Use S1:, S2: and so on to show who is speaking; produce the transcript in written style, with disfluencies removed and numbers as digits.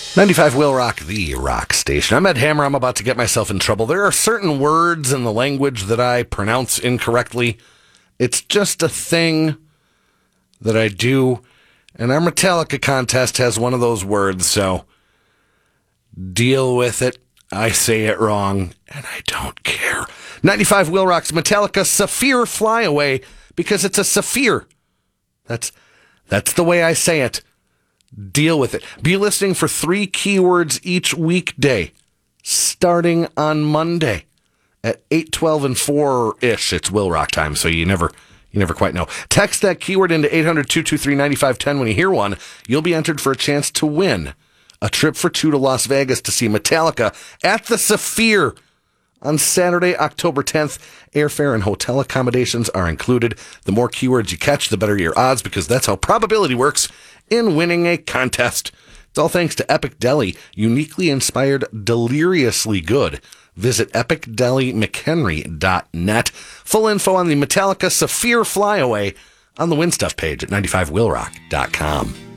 S1: 95 Will Rock, the rock station. I'm Ed Hammer. I'm about to get myself in trouble. There are certain words in the language that I pronounce incorrectly. It's just a thing that I do. And our Metallica contest has one of those words, so deal with it. I say it wrong, and I don't care. 95 Will Rock's Metallica Saphir Flyaway, because it's a Saphir. That's the way I say it. Deal with it. Be listening for 3 keywords each weekday, starting on Monday at 8, 12, and 4-ish. It's Will Rock time, so you never quite know. Text that keyword into 800-223-9510. When you hear one, you'll be entered for a chance to win a trip for 2 to Las Vegas to see Metallica at the Saphir on Saturday, October 10th. Airfare and hotel accommodations are included. The more keywords you catch, the better your odds, because that's how probability works in winning a contest. It's all thanks to Epic Deli, uniquely inspired, deliriously good. Visit epicdelymchenry.net. Full info on the Metallica Saphir Flyaway on the Win Stuff page at 95willrock.com.